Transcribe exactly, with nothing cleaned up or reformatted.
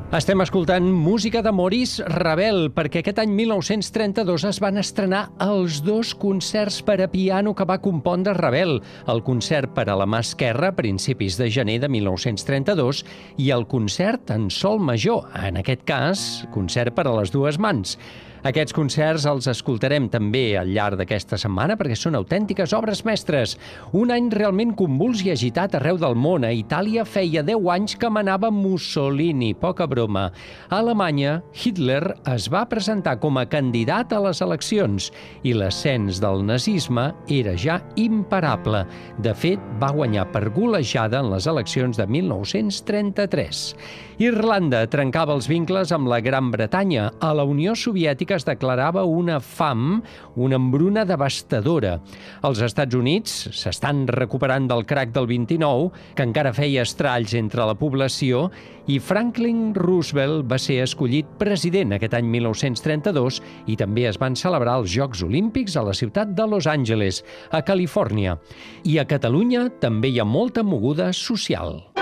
Estem escoltant música de Maurice Ravel, perquè aquest any mil nou-cents trenta-dos es van estrenar els dos concerts per a piano que va compondre Ravel, el concert per a la mà esquerra a principis de gener de mil nou-cents trenta-dos i el concert en sol major, en aquest cas, concert per a les dues mans. Aquests concerts els escoltarem també al llarg d'aquesta setmana perquè són autèntiques obres mestres. Un any realment convuls i agitat arreu del món. A Itàlia feia deu anys que manava Mussolini, poca broma. A Alemanya, Hitler es va presentar com a candidat a les eleccions i l'ascens del nazisme era ja imparable. De fet, va guanyar per golejada en les eleccions de mil nou-cents trenta-tres. Irlanda trencava els vincles amb la Gran Bretanya. A la Unió Soviètica es declarava una fam, una embruna devastadora. Els Estats Units s'estan recuperant del crac del vint-i-nou, que encara feia estralls entre la població, i Franklin Roosevelt va ser escollit president aquest any mil nou-cents trenta-dos i també es van celebrar els Jocs Olímpics a la ciutat de Los Angeles, a Califòrnia. I a Catalunya també hi ha molta moguda social.